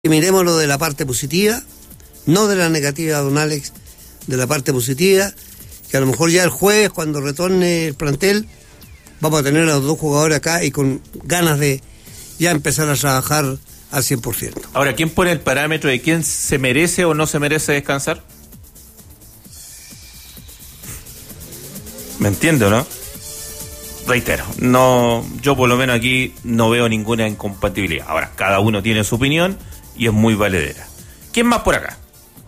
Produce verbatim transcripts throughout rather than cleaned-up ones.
Miremoslo de la parte positiva, no de la negativa, don Alex, de la parte positiva, que a lo mejor ya el jueves, cuando retorne el plantel, vamos a tener a los dos jugadores acá y con ganas de ya empezar a trabajar al cien por ciento. Ahora, ¿quién pone el parámetro de quién se merece o no se merece descansar? ¿Me entiende o no? Reitero, no, yo por lo menos aquí no veo ninguna incompatibilidad. Ahora, cada uno tiene su opinión y es muy valedera. ¿Quién más por acá?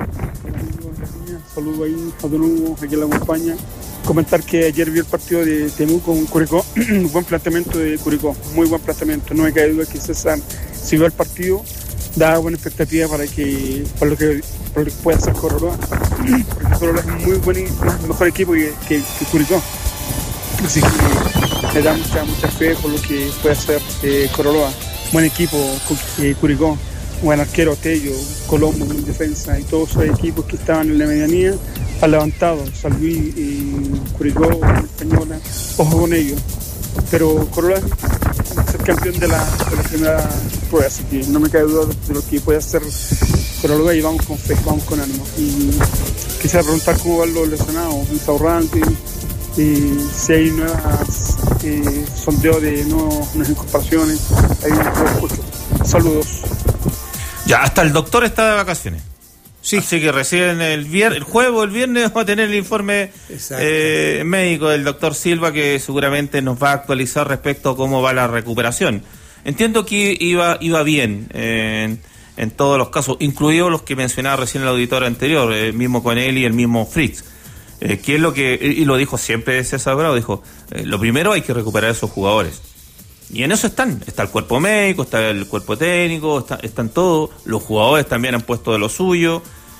Saludos ahí a Don Hugo, aquí en la compañía. Comentar que ayer vi el partido de Temuco con Curicó. Buen planteamiento de Curicó, muy buen planteamiento. No me cae duda que César, si vio el partido, da buena expectativa para que para lo que, para lo que pueda hacer Cobreloa. Porque Cobreloa es muy buen y mejor equipo que, que, que Curicó. Así que le da mucha, mucha fe por lo que puede hacer eh, Cobreloa. Buen equipo, eh, Curicó. Buen arquero, Tello, Colombo en defensa y todos esos equipos que estaban en la medianía han levantado. San Luis y Curicó, Española, ojo con ellos. Pero Corolla es ser campeón de la, de la primera prueba, así que no me cae duda de lo que puede hacer Corolla y vamos con fe, vamos con ánimo. Y quisiera preguntar cómo van los lesionados, Insaurralde, y si hay nuevas eh, sondeos de nuevas, nuevas incorporaciones. Ahí lo escucho. Saludos. Ya, hasta el doctor está de vacaciones. Sí. Así que recién el viernes, el jueves o el viernes vamos a tener el informe eh, médico del doctor Silva, que seguramente nos va a actualizar respecto a cómo va la recuperación. Entiendo que iba iba bien eh, en, en todos los casos, incluidos los que mencionaba recién el auditor anterior, el mismo Conelli y el mismo Fritz. Eh, que es lo que, y lo dijo siempre César Bravo, dijo, eh, lo primero hay que recuperar a esos jugadores. Y en eso están, está el cuerpo médico, está el cuerpo técnico, está, están todos, los jugadores también han puesto de lo suyo,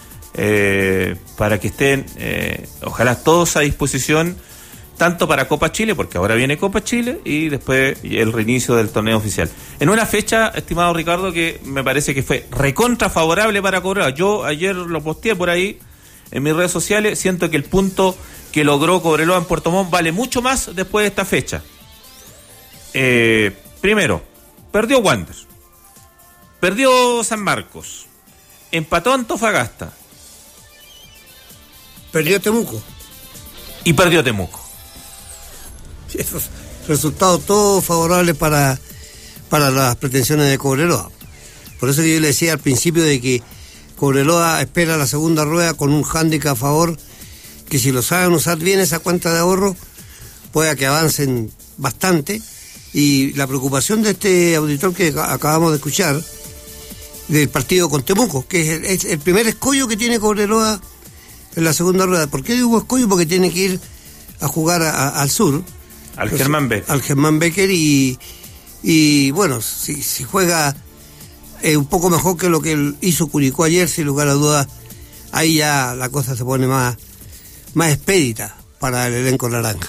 eh, para que estén, eh, ojalá todos a disposición, tanto para Copa Chile, porque ahora viene Copa Chile, y después el reinicio del torneo oficial. En una fecha, estimado Ricardo, que me parece que fue recontra favorable para Cobreloa. Yo ayer lo posteé por ahí en mis redes sociales, siento que el punto que logró Cobreloa en Puerto Montt vale mucho más después de esta fecha. Eh, primero, perdió Wander, perdió San Marcos, empató Antofagasta, perdió Temuco y perdió Temuco. Sí, esos resultados todos favorables para, para las pretensiones de Cobreloa. Por eso que yo le decía al principio de que Cobreloa espera la segunda rueda con un hándicap a favor, que si lo saben usar bien esa cuenta de ahorro, pueda que avancen bastante. Y la preocupación de este auditor que acabamos de escuchar, del partido con Temuco, que es el, es el primer escollo que tiene Cobreloa en la segunda rueda. ¿Por qué digo escollo? Porque tiene que ir a jugar a, a, al sur. Al Entonces, Germán Becker. Al Germán Becker y, y bueno, si, si juega eh, un poco mejor que lo que hizo Curicó ayer, sin lugar a dudas, ahí ya la cosa se pone más, más expedita para el elenco naranja.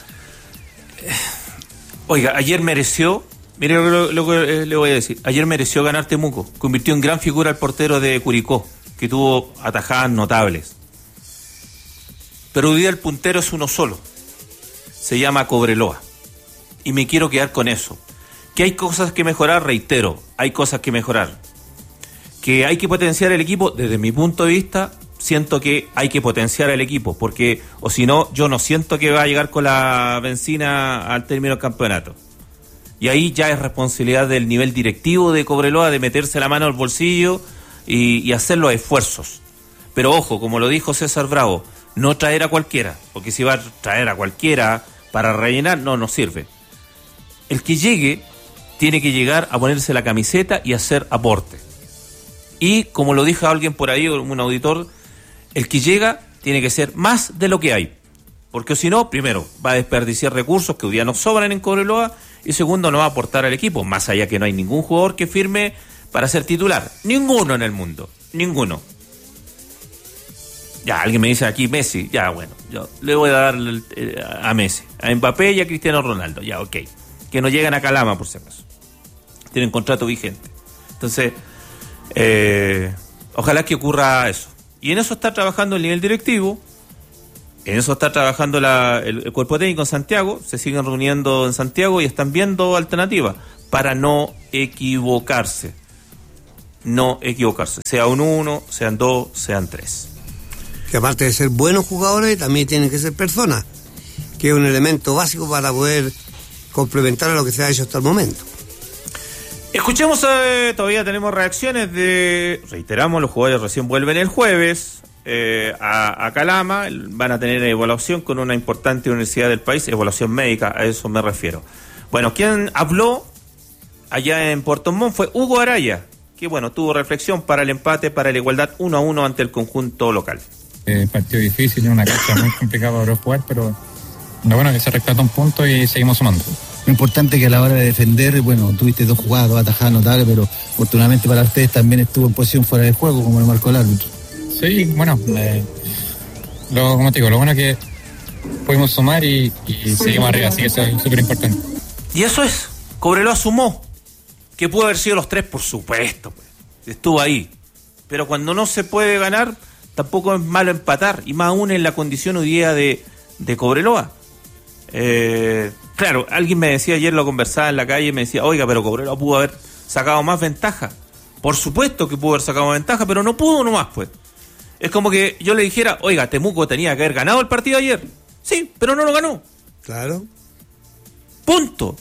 Oiga, ayer mereció, mire lo, lo que le voy a decir, ayer mereció ganar Temuco, convirtió en gran figura al portero de Curicó, que tuvo atajadas notables. Pero hoy día el puntero es uno solo, se llama Cobreloa, y me quiero quedar con eso. Que hay cosas que mejorar, reitero, hay cosas que mejorar. Que hay que potenciar el equipo, desde mi punto de vista, siento que hay que potenciar el equipo, porque o si no, yo no siento que va a llegar con la benzina al término del campeonato. Y ahí ya es responsabilidad del nivel directivo de Cobreloa de meterse la mano al bolsillo y, y hacer los esfuerzos. Pero ojo, como lo dijo César Bravo, no traer a cualquiera, porque si va a traer a cualquiera para rellenar, no nos sirve. El que llegue tiene que llegar a ponerse la camiseta y hacer aporte. Y como lo dijo alguien por ahí, un auditor, el que llega tiene que ser más de lo que hay, porque si no, primero, va a desperdiciar recursos que hoy día nos sobran en Cobreloa, y segundo, no va a aportar al equipo, más allá que no hay ningún jugador que firme para ser titular, ninguno en el mundo, ninguno. Ya, alguien me dice aquí Messi, ya bueno, yo le voy a dar a Messi, a Mbappé y a Cristiano Ronaldo, ya ok, que no llegan a Calama por si acaso, tienen contrato vigente, entonces, eh, ojalá que ocurra eso. Y en eso está trabajando el nivel directivo, en eso está trabajando la, el, el cuerpo técnico en Santiago, se siguen reuniendo en Santiago y están viendo alternativas para no equivocarse. no equivocarse, sea un uno, sean dos, sean tres. Que aparte de ser buenos jugadores, también tienen que ser personas, que es un elemento básico para poder complementar a lo que se ha hecho hasta el momento. Escuchemos, eh, todavía tenemos reacciones de, reiteramos, los jugadores recién vuelven el jueves eh, a, a Calama, van a tener evaluación con una importante universidad del país, evaluación médica, a eso me refiero. Bueno, quien habló allá en Puerto Montt fue Hugo Araya, que bueno, tuvo reflexión para el empate, para la igualdad uno a uno ante el conjunto local. Eh, partido difícil, una cancha muy complicada para jugar, pero lo bueno es que se rescata un punto y seguimos sumando. Lo importante es que a la hora de defender, bueno, tuviste dos jugadas, dos atajadas notables, pero afortunadamente para ustedes también estuvo en posición fuera de juego, como lo marcó el árbitro. Sí, bueno, eh, lo, como te digo, lo bueno es que pudimos sumar y, y seguimos arriba, así que eso es súper importante. Y eso es, Cobreloa sumó, que pudo haber sido los tres, por supuesto, pues. Estuvo ahí, pero cuando no se puede ganar, tampoco es malo empatar, y más aún en la condición hoy día de, de Cobreloa. Eh, claro, alguien me decía ayer, lo conversaba en la calle, me decía, oiga, pero Cobreloa pudo haber sacado más ventaja. Por supuesto que pudo haber sacado más ventaja, pero no pudo nomás, pues. Es como que yo le dijera, oiga, Temuco tenía que haber ganado el partido ayer. Sí, pero no lo ganó. Claro. Punto.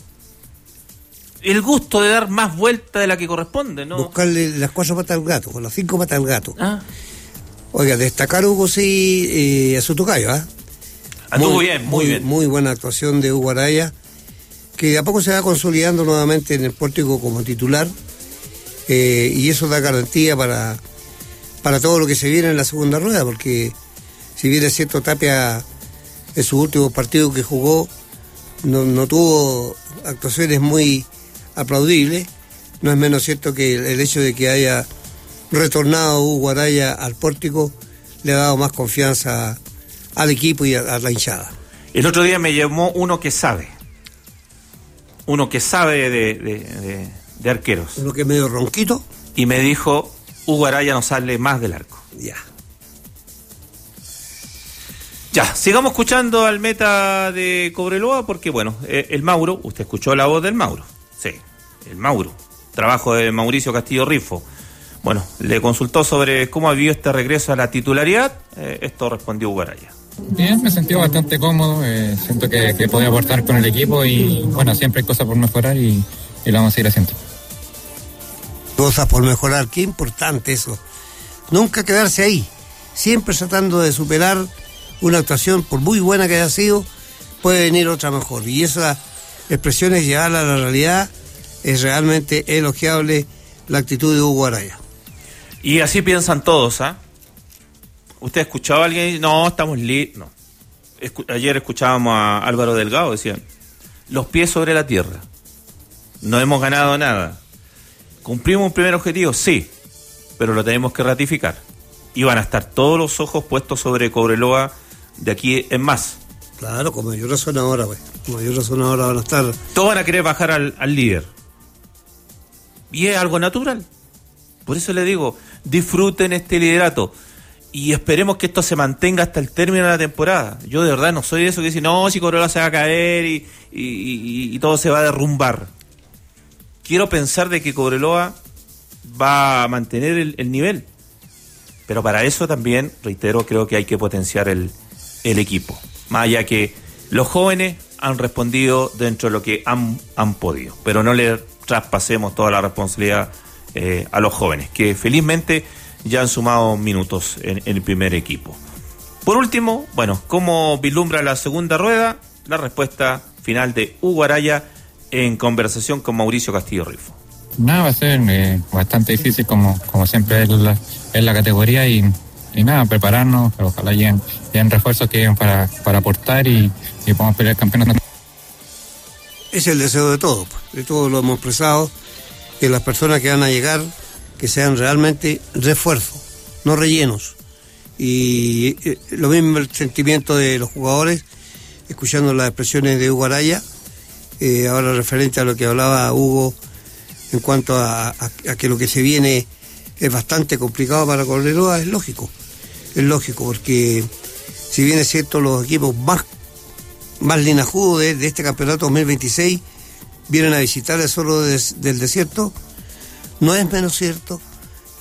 El gusto de dar más vuelta de la que corresponde, ¿no? Buscarle las cuatro patas al gato, con las cinco patas al gato. Ah. Oiga, destacar Hugo sí eh, a su tocayo, ¿ah? ¿eh? Anduvo bien, muy, muy bien. Muy buena actuación de Hugo Araya, que de a poco se va consolidando nuevamente en el Pórtico como titular, eh, y eso da garantía para, para todo lo que se viene en la segunda rueda, porque si bien es cierto, Tapia en sus últimos partidos que jugó no, no tuvo actuaciones muy aplaudibles, no es menos cierto que el, el hecho de que haya retornado Hugo Araya al Pórtico le ha dado más confianza al equipo y a, a la hinchada. El otro día me llamó uno que sabe, uno que sabe de, de, de, de arqueros. Uno que es medio ronquito. Y me dijo, Hugo Araya no sale más del arco. Ya. Ya, sigamos escuchando al meta de Cobreloa, porque bueno, eh, el Mauro, usted escuchó la voz del Mauro. Sí, el Mauro. Trabajo de Mauricio Castillo Rifo. Bueno, le consultó sobre cómo ha vivido este regreso a la titularidad. Eh, esto respondió Hugo Araya. Bien, me sentí bastante cómodo, eh, siento que, que podía aportar con el equipo y bueno, siempre hay cosas por mejorar y, y lo vamos a seguir haciendo. Cosas por mejorar, qué importante eso. Nunca quedarse ahí, siempre tratando de superar una actuación, por muy buena que haya sido, puede venir otra mejor. Y esas expresiones, llevarla a la realidad, es realmente elogiable la actitud de Hugo Araya. Y así piensan todos, ¿ah? ¿eh? ¿Usted ha escuchado a alguien? No, estamos listos. No. Escu- ayer escuchábamos a Álvaro Delgado, decían, los pies sobre la tierra. No hemos ganado nada. ¿Cumplimos un primer objetivo? Sí, pero lo tenemos que ratificar. Y van a estar todos los ojos puestos sobre Cobreloa de aquí en más. Claro, con mayor razón ahora, güey. Con mayor razón ahora van a estar... Todos van a querer bajar al, al líder. Y es algo natural. Por eso le digo, disfruten este liderato. Y esperemos que esto se mantenga hasta el término de la temporada. Yo de verdad no soy de eso que dice, no, si Cobreloa se va a caer y, y, y, y todo se va a derrumbar. Quiero pensar de que Cobreloa va a mantener el, el nivel. Pero para eso también, reitero, creo que hay que potenciar el, el equipo. Más allá que los jóvenes han respondido dentro de lo que han, han podido. Pero no le traspasemos toda la responsabilidad eh, a los jóvenes, que felizmente ya han sumado minutos en, en el primer equipo. Por último, bueno, ¿cómo vislumbra la segunda rueda? La respuesta final de Hugo Araya en conversación con Mauricio Castillo Rifo. Nada, va a ser eh, bastante difícil como, como siempre es la, es la categoría y, y nada, prepararnos, ojalá lleguen, lleguen refuerzos que lleguen para, para aportar y, y podamos pelear el campeonato. Es el deseo de todos, de todos lo hemos expresado, que las personas que van a llegar, que sean realmente refuerzos, no rellenos. Y eh, lo mismo el sentimiento de los jugadores, escuchando las expresiones de Hugo Araya, eh, ahora referente a lo que hablaba Hugo en cuanto a, a, a que lo que se viene es bastante complicado para Cobreloa, es lógico, es lógico, porque si bien es cierto los equipos más, más linajudos de, de este campeonato dos mil veintiséis vienen a visitar el Zorro de, del Desierto, no es menos cierto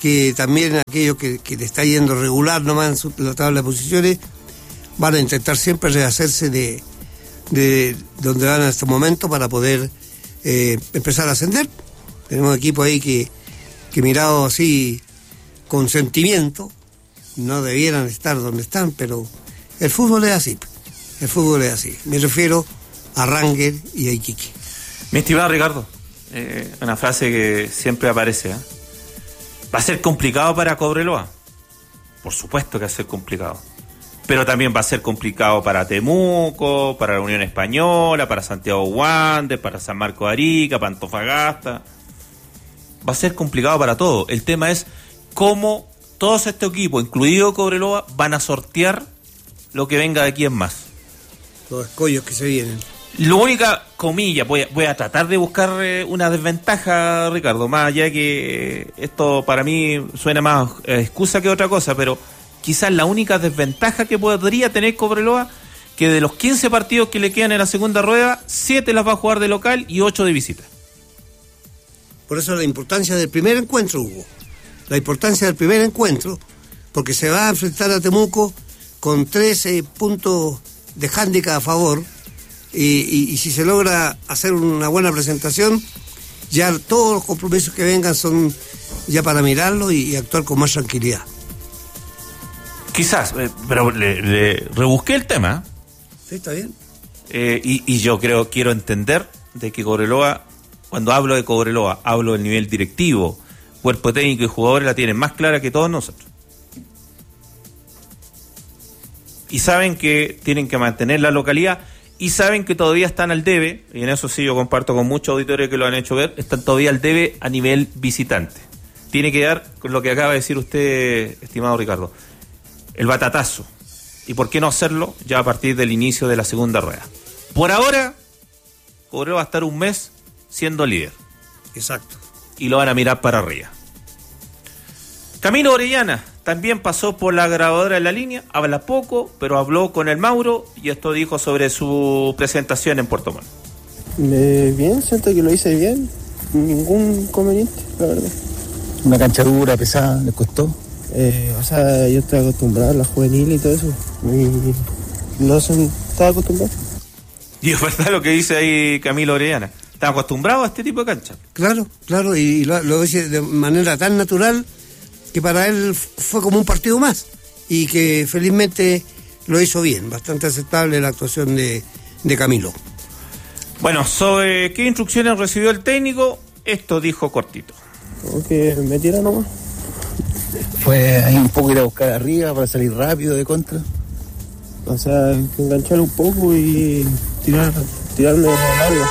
que también aquellos que, que le está yendo regular nomás en, su, en la tabla de posiciones van a intentar siempre rehacerse de, de donde van en este momento para poder eh, empezar a ascender. Tenemos equipos ahí que, que mirado así con sentimiento no debieran estar donde están, pero el fútbol es así, el fútbol es así. Me refiero a Rangel y a Iquique. Mi estimado Ricardo, eh, una frase que siempre aparece, ¿eh? ¿Va a ser complicado para Cobreloa? Por supuesto que va a ser complicado. Pero también va a ser complicado para Temuco, para la Unión Española, para Santiago Wanderers, para San Marcos de Arica, para Antofagasta. Va a ser complicado para todo. El tema es cómo todos estos equipos, incluido Cobreloa, van a sortear lo que venga de aquí en más. Los escollos que se vienen. Lo única, comilla, voy a, voy a tratar de buscar eh, una desventaja, Ricardo, más allá que esto para mí suena más eh, excusa que otra cosa, pero quizás la única desventaja que podría tener Cobreloa, que de los quince partidos que le quedan en la segunda rueda, siete las va a jugar de local y ocho de visita. Por eso la importancia del primer encuentro, Hugo. La importancia del primer encuentro, porque se va a enfrentar a Temuco con trece puntos de hándicap a favor. Y, y, y si se logra hacer una buena presentación, ya todos los compromisos que vengan son ya para mirarlo y, y actuar con más tranquilidad. Quizás, eh, pero le, le rebusqué el tema. Sí, está bien. Eh, y, y yo creo, quiero entender de que Cobreloa, cuando hablo de Cobreloa, hablo del nivel directivo, cuerpo técnico y jugadores la tienen más clara que todos nosotros. Y saben que tienen que mantener la localidad. Y saben que todavía están al debe, y en eso sí yo comparto con muchos auditores que lo han hecho ver, están todavía al debe a nivel visitante. Tiene que dar, con lo que acaba de decir usted, estimado Ricardo, el batatazo. ¿Y por qué no hacerlo ya a partir del inicio de la segunda rueda? Por ahora, Cobreloa va a estar un mes siendo líder. Exacto. Y lo van a mirar para arriba. Camilo Orellana también pasó por la grabadora de la línea, habla poco, pero habló con el Mauro y esto dijo sobre su presentación en Puerto Montt. Eh, bien, siento que lo hice bien, ningún inconveniente, la verdad. Una cancha dura, pesada, ¿les costó? Eh, o sea, yo estoy acostumbrado a la juvenil y todo eso, y no son, estaba acostumbrado. Y es verdad lo que dice ahí Camilo Orellana, ¿está acostumbrado a este tipo de cancha? Claro, claro, y lo, lo dice de manera tan natural que para él fue como un partido más y que felizmente lo hizo bien, bastante aceptable la actuación de, de Camilo. Bueno, sobre qué instrucciones recibió el técnico, esto dijo cortito. Como que me tira nomás. Fue ahí un poco ir a buscar arriba para salir rápido de contra. O sea, enganchar un poco y tirar, tirarme largo.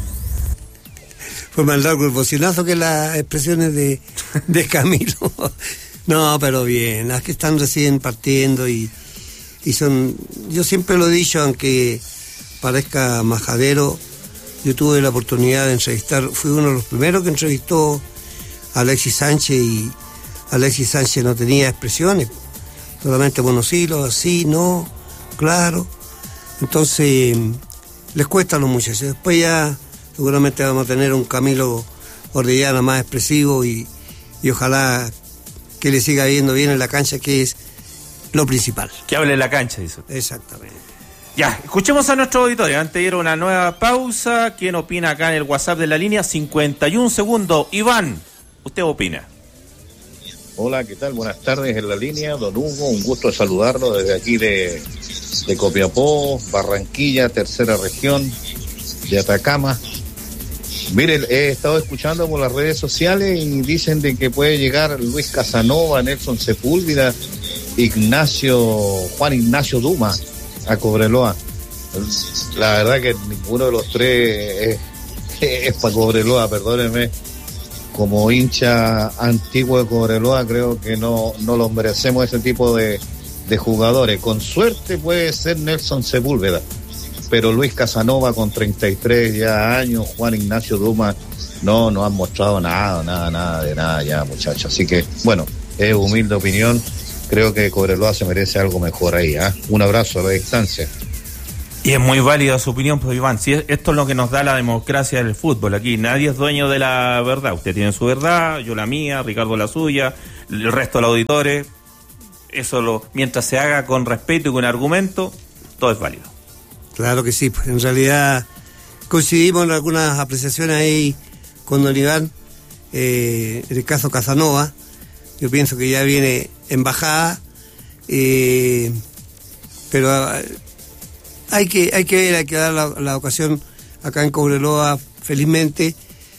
Fue más largo el bocinazo que las expresiones de, de Camilo. No, pero bien, las que están recién partiendo y, y son... Yo siempre lo he dicho, aunque parezca majadero, yo tuve la oportunidad de entrevistar, fui uno de los primeros que entrevistó a Alexis Sánchez y Alexis Sánchez no tenía expresiones, solamente monosílabos, sí, no, claro. Entonces, les cuesta a los muchachos. Después ya... seguramente vamos a tener un Camilo Orellana más expresivo y, y ojalá que le siga yendo bien en la cancha, que es lo principal. Que hable en la cancha, dice. Exactamente. Ya, escuchemos a nuestro auditorio. Antes de ir a una nueva pausa, ¿quién opina acá en el WhatsApp de la línea? cincuenta y un segundos. Iván, ¿usted opina? Hola, ¿qué tal? Buenas tardes en la línea, don Hugo, un gusto saludarlo desde aquí de, de Copiapó, Barranquilla, tercera región de Atacama. Mire, he estado escuchando por las redes sociales y dicen de que puede llegar Luis Casanova, Nelson Sepúlveda, Ignacio, Juan Ignacio Duma a Cobreloa. La verdad que ninguno de los tres es, es para Cobreloa, perdónenme. Como hincha antiguo de Cobreloa creo que no, no los merecemos ese tipo de, de jugadores. Con suerte puede ser Nelson Sepúlveda, pero Luis Casanova con treinta y tres ya años, Juan Ignacio Duma, no, no han mostrado nada, nada, nada de nada ya, muchachos. Así que, bueno, es humilde opinión, creo que Cobreloa se merece algo mejor ahí, ¿eh? Un abrazo a la distancia. Y es muy válida su opinión, pues Iván, si esto es lo que nos da la democracia del fútbol, aquí nadie es dueño de la verdad, usted tiene su verdad, yo la mía, Ricardo la suya, el resto de los auditores, eso lo, mientras se haga con respeto y con argumento, todo es válido. Claro que sí, pues en realidad coincidimos en algunas apreciaciones ahí con don Iván. Eh, en el caso Casanova, yo pienso que ya viene en bajada, eh, pero hay que hay que ver, hay que dar la, la ocasión. Acá en Cobreloa, felizmente,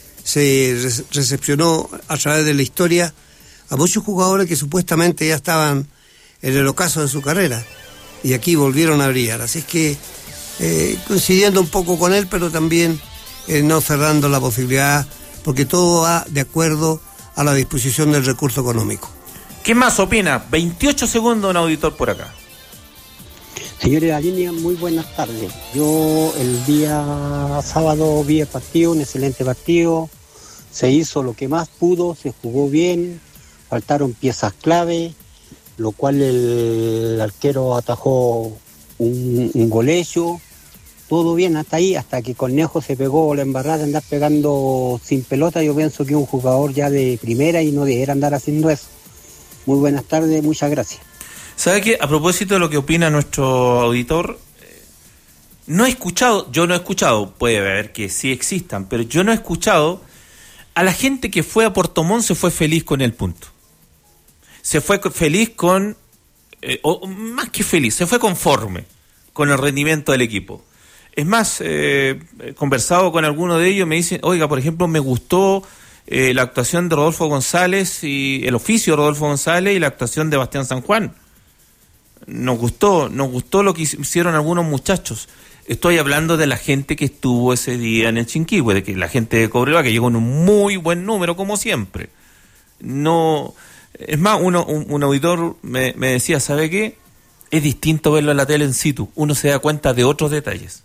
se re- recepcionó a través de la historia a muchos jugadores que supuestamente ya estaban en el ocaso de su carrera, y aquí volvieron a brillar. Así es que, eh, coincidiendo un poco con él, pero también eh, no cerrando la posibilidad, porque todo va de acuerdo a la disposición del recurso económico. ¿Qué más opina? veintiocho segundos un auditor por acá. Señores de la línea, muy buenas tardes. Yo el día sábado vi el partido, un excelente partido. Se hizo lo que más pudo, se jugó bien, faltaron piezas clave, lo cual el arquero atajó un, un gol hecho. Todo bien hasta ahí, hasta que Cornejo se pegó la embarrada de andar pegando sin pelota. Yo pienso que es un jugador ya de primera y no debería andar haciendo eso. Muy buenas tardes, muchas gracias. ¿Sabe qué? A propósito de lo que opina nuestro auditor, eh, no he escuchado, yo no he escuchado, puede haber que sí existan, pero yo no he escuchado a la gente que fue a Puerto Montt se fue feliz con el punto. Se fue feliz con, eh, o más que feliz, se fue conforme con el rendimiento del equipo. Es más, eh, he conversado con algunos de ellos, me dicen, oiga, por ejemplo, me gustó eh, la actuación de Rodolfo González y el oficio de Rodolfo González y la actuación de Bastián San Juan. Nos gustó, nos gustó lo que hicieron algunos muchachos. Estoy hablando de la gente que estuvo ese día en el Chinquihue, de que la gente de Cobreloa, que llegó en un muy buen número, como siempre. No, es más, uno, un, un auditor me, me decía, ¿sabe qué? Es distinto verlo en la tele en situ, uno se da cuenta de otros detalles.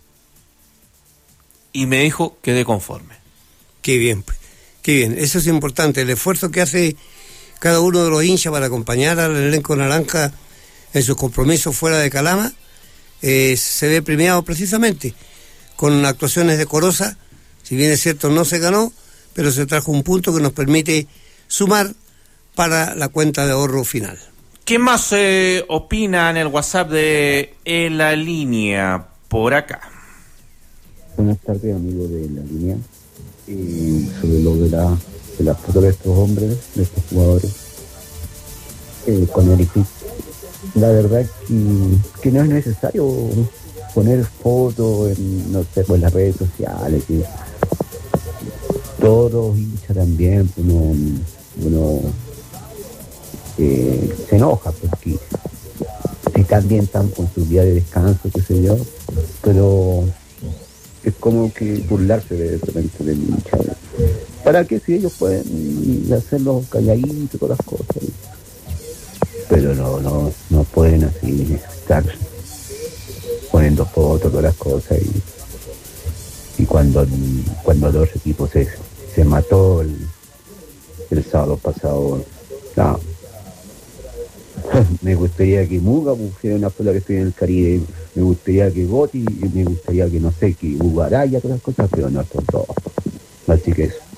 Y me dijo, quedé conforme. Qué bien, qué bien. Eso es importante, el esfuerzo que hace cada uno de los hinchas para acompañar al elenco naranja en sus compromisos fuera de Calama, eh, se ve premiado precisamente con actuaciones decorosas. Si bien es cierto no se ganó, pero se trajo un punto que nos permite sumar para la cuenta de ahorro final. ¿Qué más eh, opina en el WhatsApp de En la Línea por acá? Buenas tardes, amigos de La Línea. Eh, sobre lo de la de las fotos de estos hombres, de estos jugadores, eh, con Eric, la verdad que, que no es necesario poner fotos en, no sé, pues, las redes sociales. Y todos los hinchas también, uno, uno eh, se enoja porque están bien, están con su día de descanso, qué sé yo, pero es como que burlarse de repente del hincha. ¿Para qué? Si ellos pueden hacerlo calladitos, todas las cosas. Pero no, no, no pueden así estar poniendo fotos, todas las cosas. Y, y cuando, cuando los equipos se, se mató el, el sábado pasado, no. Me gustaría que Muga pusiera una foto que estoy en el Caribe, me gustaría que Gotti, me gustaría que, no sé, que Hugo Araya, todas las cosas, pero no son todos. Así que eso.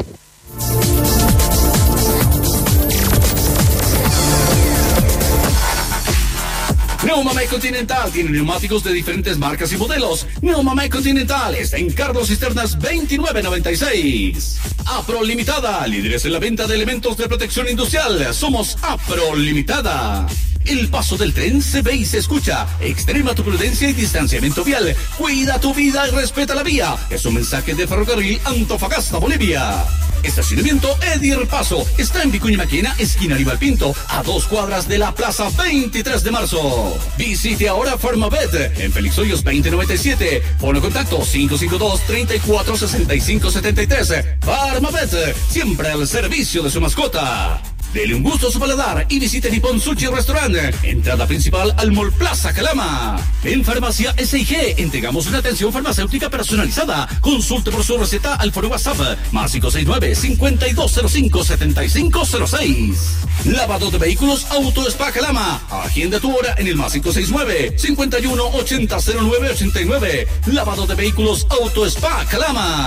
Neumamay Continental tiene neumáticos de diferentes marcas y modelos. Neumamay Continental está en Carlos Cisternas veintinueve noventa y seis. Apro Limitada, líderes en la venta de elementos de protección industrial. Somos Apro Limitada. El paso del tren se ve y se escucha. Extrema tu prudencia y distanciamiento vial. Cuida tu vida y respeta la vía. Es un mensaje de Ferrocarril Antofagasta, Bolivia. Estacionamiento Edir Paso. Está en Vicuña Maquena, esquina Aníbal Pinto, a dos cuadras de la Plaza veintitrés de marzo. Visite ahora Farmabet en Félix Hoyos veinte noventa y siete. Pone contacto cinco cinco dos, treinta y cuatro, sesenta y cinco setenta y tres. Farmabet, siempre al servicio de su mascota. Dele un gusto a su paladar y visite Nippon Sushi Restaurant, entrada principal al Mall Plaza Calama. En Farmacia S I G entregamos una atención farmacéutica personalizada. Consulte por su receta al foro WhatsApp más cinco seis nueve, cincuenta y dos cero cinco, setenta y cinco cero seis. Lavado de vehículos Auto Spa Calama. Agenda tu hora en el más cinco seis nueve, cincuenta y uno, ochenta, cero nueve ochenta y nueve. Lavado de vehículos Auto Spa Calama.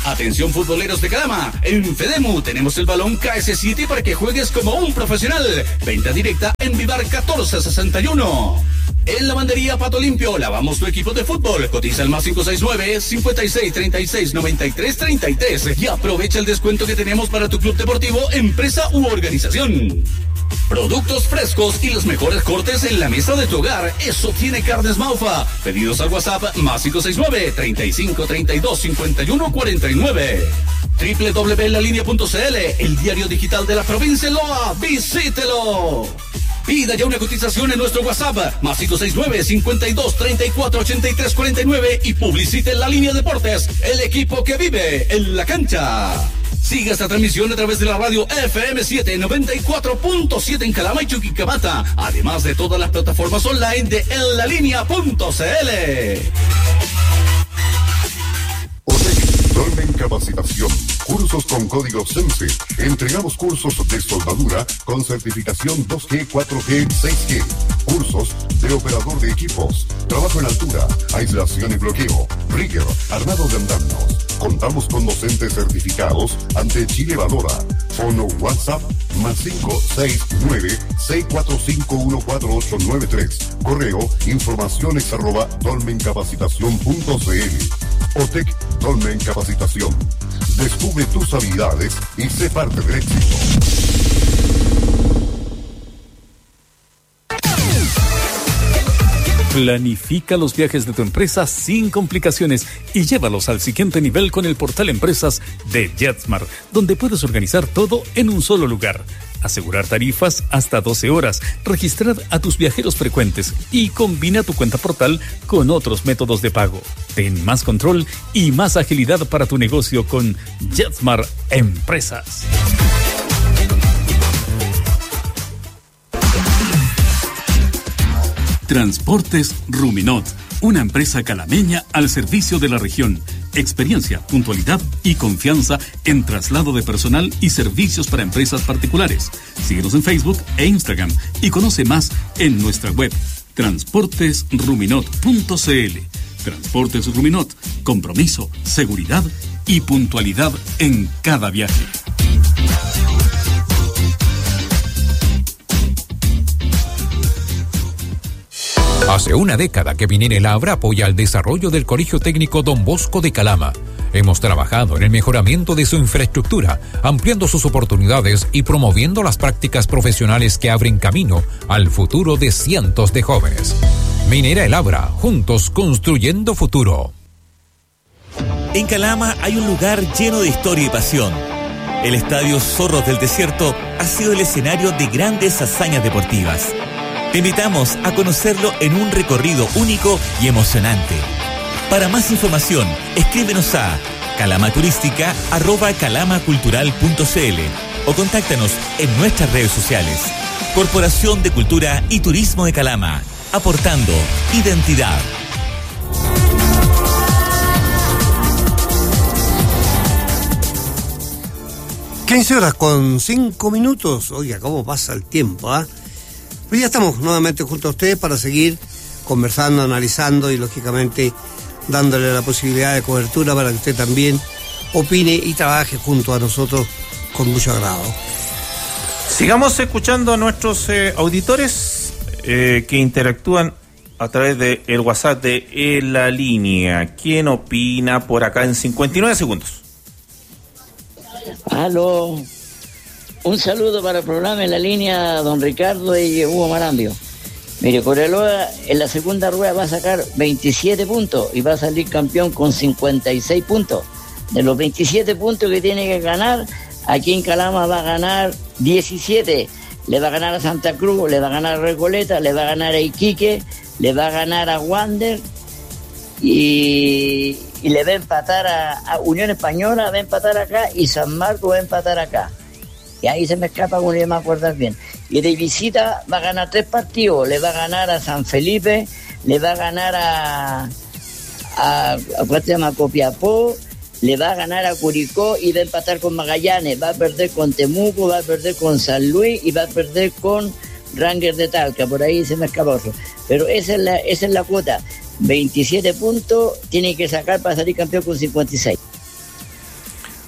Atención futboleros de Calama, en Fedemu tenemos el balón K S siete para que juegues como un profesional. Venta directa en Vivar catorce sesenta y uno. En Lavandería Pato Limpio lavamos tu equipo de fútbol. Cotiza el más cinco seis nueve, cincuenta y seis, treinta y seis, noventa y tres, treinta y tres y aprovecha el descuento que tenemos para tu club deportivo, empresa u organización. Productos frescos y los mejores cortes en la mesa de tu hogar. Eso tiene Carnes Maufa. Pedidos al WhatsApp más cinco seis nueve, treinta y cinco, treinta y dos, cincuenta y uno, cuarenta y nueve. doble u doble u doble u punto la línea punto c l, el diario digital de la provincia de Loa. ¡Visítelo! Pida ya una cotización en nuestro WhatsApp más cinco seis nueve, cincuenta y dos, treinta y cuatro, ochenta y tres, cuarenta y nueve y publicite en La Línea Deportes, el equipo que vive en la cancha. Siga esta transmisión a través de la radio F M siete noventa y cuatro punto siete en Calama y Chuquicamata, además de todas las plataformas online de en la línea punto c l. Dolmen Capacitación. Cursos con código SENSE. Entregamos cursos de soldadura con certificación dos G, cuatro G, seis G. Cursos de operador de equipos. Trabajo en altura, aislación y bloqueo. Rigger, armado de andamios. Contamos con docentes certificados ante Chile Valora. Fono WhatsApp más cinco seis nueve, seis cuatro cinco, uno cuatro ocho nueve tres. Correo informaciones arroba dolmencapacitación punto c l. OTEC Dolmen Capacitación. Descubre tus habilidades y sé parte del éxito. Planifica los viajes de tu empresa sin complicaciones y llévalos al siguiente nivel con el portal Empresas de JetSmart, donde puedes organizar todo en un solo lugar. Asegurar tarifas hasta doce horas, registrar a tus viajeros frecuentes y combina tu cuenta portal con otros métodos de pago. Ten más control y más agilidad para tu negocio con JetSmart Empresas. Transportes Ruminot, una empresa calameña al servicio de la región. Experiencia, puntualidad y confianza en traslado de personal y servicios para empresas particulares. Síguenos en Facebook e Instagram y conoce más en nuestra web transportes ruminot punto c l. Transportes Ruminot, compromiso, seguridad y puntualidad en cada viaje. Hace una década que Minera El Abra apoya el desarrollo del Colegio Técnico Don Bosco de Calama. Hemos trabajado en el mejoramiento de su infraestructura, ampliando sus oportunidades y promoviendo las prácticas profesionales que abren camino al futuro de cientos de jóvenes. Minera El Abra, juntos construyendo futuro. En Calama hay un lugar lleno de historia y pasión. El Estadio Zorros del Desierto ha sido el escenario de grandes hazañas deportivas. Te invitamos a conocerlo en un recorrido único y emocionante. Para más información, escríbenos a calamaturística arroba calamacultural punto c l o contáctanos en nuestras redes sociales. Corporación de Cultura y Turismo de Calama, aportando identidad. quince horas con cinco minutos. Oiga, cómo pasa el tiempo, ¿ah? ¿eh? Pues ya estamos nuevamente junto a ustedes para seguir conversando, analizando y lógicamente dándole la posibilidad de cobertura para que usted también opine y trabaje junto a nosotros con mucho agrado. Sigamos escuchando a nuestros eh, auditores eh, que interactúan a través del de WhatsApp de En La Línea. ¿Quién opina por acá en cincuenta y nueve segundos? Aló. Un saludo para el programa En La Línea, don Ricardo y Hugo Marambio. Mire, Cobreloa en la segunda rueda va a sacar veintisiete puntos y va a salir campeón con cincuenta y seis puntos. De los veintisiete puntos que tiene que ganar, aquí en Calama va a ganar diecisiete. Le va a ganar a Santa Cruz, le va a ganar a Recoleta, le va a ganar a Iquique, le va a ganar a Wander y, y le va a empatar a, a Unión Española, va a empatar acá y San Marcos va a empatar acá. Y ahí se me escapa uno, ya me acuerdo bien. Y de visita va a ganar tres partidos. Le va a ganar a San Felipe, le va a ganar a, a, a ¿cuál se llama? Copiapó, le va a ganar a Curicó y va a empatar con Magallanes. Va a perder con Temuco, va a perder con San Luis y va a perder con Rangers de Talca. Por ahí se me escapa otro. Pero esa es la, esa es la cuota. veintisiete puntos tiene que sacar para salir campeón con cincuenta y seis.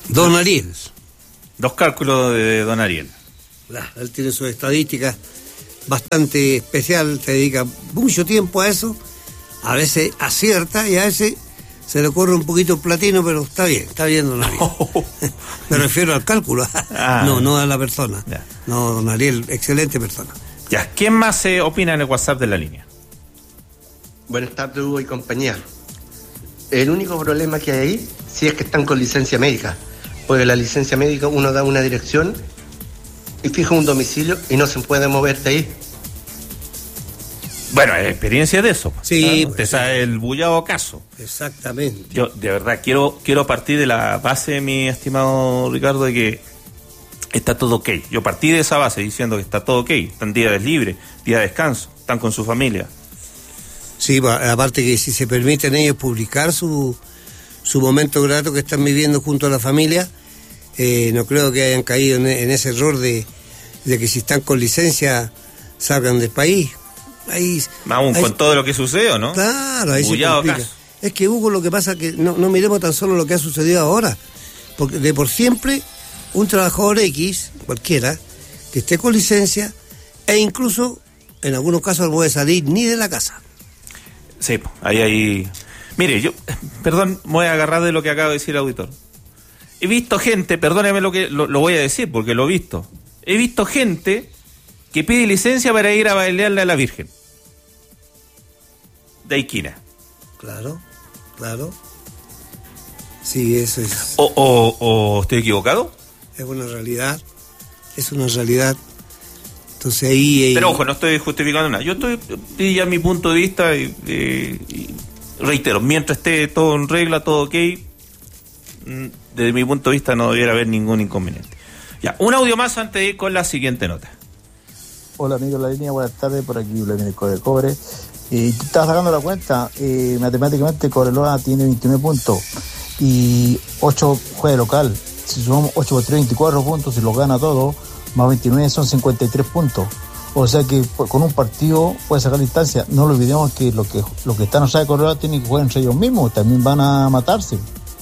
Don Ariel. Dos cálculos de Don Ariel. Él tiene sus estadísticas bastante especial, se dedica mucho tiempo a eso, a veces acierta y a veces se le corre un poquito el platino, pero está bien, está bien Don Ariel. Oh. Me refiero al cálculo, ah. no, no a la persona. Ya. No, Don Ariel, excelente persona. Ya, ¿quién más se eh, opina en el WhatsApp de la línea? Buenas tardes, Hugo y compañía. El único problema que hay ahí, sí es que están con licencia médica, porque la licencia médica uno da una dirección y fija un domicilio y no se puede mover de ahí. Bueno, experiencia de eso. Sí. ¿no? Usted sí. sabe el bullado caso. Exactamente. Yo, de verdad, quiero quiero partir de la base, mi estimado Ricardo, de que está todo ok. Yo partí de esa base diciendo que está todo ok. Están días libres, día de descanso, están con su familia. Sí, aparte que si se permiten ellos publicar su, su momento grato que están viviendo junto a la familia, eh, no creo que hayan caído en, en ese error de, de que si están con licencia salgan del país. Ahí, Aún ahí, con todo lo que sucede, ¿no? Claro, ahí Bullado se complica. Caso. Es que, Hugo, lo que pasa es que no, no miremos tan solo lo que ha sucedido ahora, porque de por siempre un trabajador X, cualquiera, que esté con licencia e incluso en algunos casos no puede salir ni de la casa. Sí, ahí hay... Mire, yo, perdón, me voy a agarrar de lo que acaba de decir el auditor. He visto gente, perdóneme lo que lo, lo voy a decir porque lo he visto. He visto gente que pide licencia para ir a bailarle a la Virgen. De Aiquina. Claro, claro. Sí, eso es... ¿O, o, o estoy equivocado? Es una realidad, es una realidad. Entonces ahí... ahí... Pero ojo, no estoy justificando nada. Yo estoy, di ya mi punto de vista y, eh, y reitero, mientras esté todo en regla, todo ok, desde mi punto de vista no debiera haber ningún inconveniente. Ya, un audio más antes de ir con la siguiente nota. Hola amigos de la línea, buenas tardes, por aquí Vladimir de Cobre. Eh, estaba sacando la cuenta, eh, matemáticamente Cobreloa tiene veintinueve puntos y ocho juega local. Si sumamos ocho por tres, veinticuatro puntos, si los gana todo, más veintinueve son cincuenta y tres puntos. O sea que con un partido puede sacar distancia. No lo olvidemos que los que, lo que están allá de Cobreloa tienen que jugar entre ellos mismos, también van a matarse.